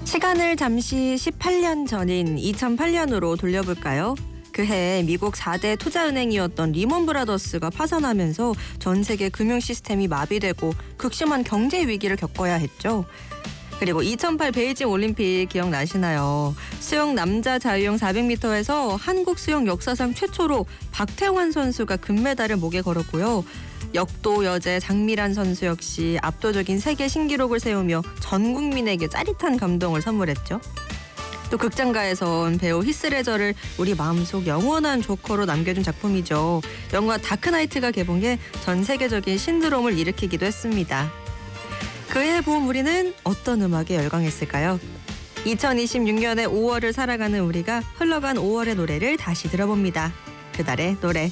시간을 잠시 18년 전인 2008년으로 돌려볼까요? 그해 미국 4대 투자은행이었던 리먼 브라더스가 파산하면서 전 세계 금융 시스템이 마비되고 극심한 경제 위기를 겪어야 했죠. 그리고 2008 베이징 올림픽 기억나시나요? 수영 남자 자유형 400m에서 한국 수영 역사상 최초로 박태환 선수가 금메달을 목에 걸었고요. 역도 여제 장미란 선수 역시 압도적인 세계 신기록을 세우며 전 국민에게 짜릿한 감동을 선물했죠. 또 극장가에선 배우 히스레저를 우리 마음속 영원한 조커로 남겨준 작품이죠. 영화 다크나이트가 개봉해 전 세계적인 신드롬을 일으키기도 했습니다. 그해 봄 우리는 어떤 음악에 열광했을까요? 2026년의 5월을 살아가는 우리가 흘러간 5월의 노래를 다시 들어봅니다. 그달의 노래.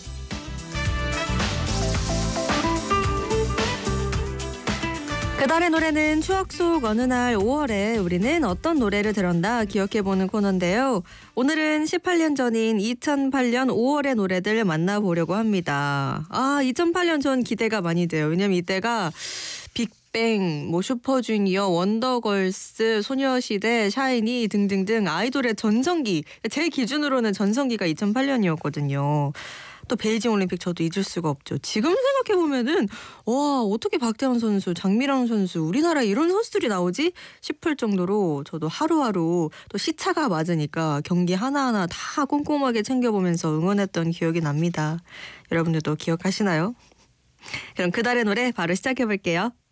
그달의 노래는 추억 속 어느 날 5월에 우리는 어떤 노래를 들었나 기억해보는 코너인데요. 오늘은 18년 전인 2008년 5월의 노래들 만나보려고 합니다. 2008년 전 기대가 많이 돼요. 왜냐면 이때가 빅뱅, 슈퍼주니어, 원더걸스, 소녀시대, 샤이니 등등등 아이돌의 전성기. 제 기준으로는 전성기가 2008년이었거든요. 또 베이징 올림픽 저도 잊을 수가 없죠. 지금 생각해보면은 와, 어떻게 박태환 선수, 장미란 선수, 우리나라에 이런 선수들이 나오지? 싶을 정도로 저도 하루하루 또 시차가 맞으니까 경기 하나하나 다 꼼꼼하게 챙겨보면서 응원했던 기억이 납니다. 여러분들도 기억하시나요? 그럼 그달의 노래 바로 시작해볼게요.